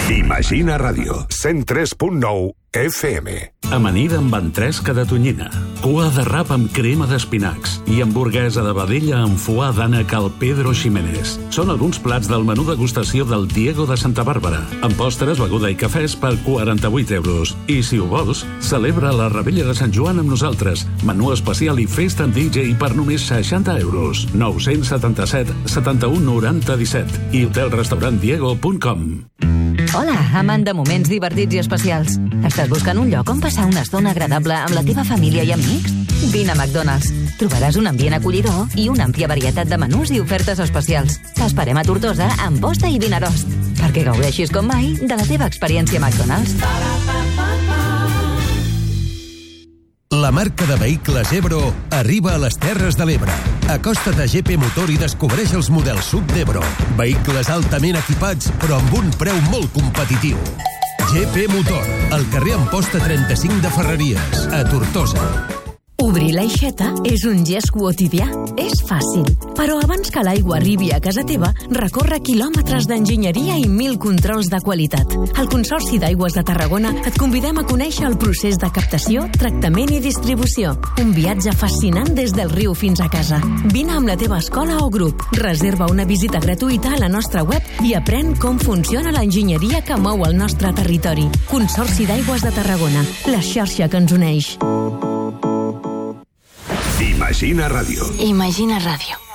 Imagina Ràdio, 103.9 FM. Amanida amb ventresca de tonyina, cua de rap amb crema d'espinacs i hamburguesa de vedella amb foie d'ànec al Pedro Ximénez. Són alguns plats del menú degustació del Diego de Santa Bàrbara, amb postres, beguda i cafès per 48 euros. I si ho vols, celebra la Rebella de Sant Joan amb nosaltres. Menú especial i festa amb DJ per només 60 euros. 977 71 90 17 i hotelrestaurantdiego.com. Hola, amant de moments divertits i especials. Estàs buscant un lloc on passar una estona agradable amb la teva família i amics? Vine a McDonald's. Trobaràs un ambient acollidor i una àmplia varietat de menús i ofertes especials. T'esperem a Tortosa, Amposta i Vinaròs, perquè gaudeixis com mai de la teva experiència McDonald's. La marca de vehicles Ebro arriba a les Terres de l'Ebre. Acosta't a GP Motor i descobreix els models sub d'Ebro. Vehicles altament equipats, però amb un preu molt competitiu. GP Motor, al carrer Amposta 35 de Ferreries, a Tortosa. Obrir l'aixeta és un gest quotidià. És fàcil, però abans que l'aigua arribi a casa teva, recorre quilòmetres d'enginyeria i 1000 controls de qualitat. Al Consorci d'Aigües de Tarragona et convidem a conèixer el procés de captació, tractament i distribució. Un viatge fascinant des del riu fins a casa. Vine amb la teva escola o grup. Reserva una visita gratuïta a la nostra web i aprèn com funciona l'enginyeria que mou el nostre territori. Consorci d'Aigües de Tarragona, la xarxa que ens uneix. Imagina Ràdio. Imagina Ràdio.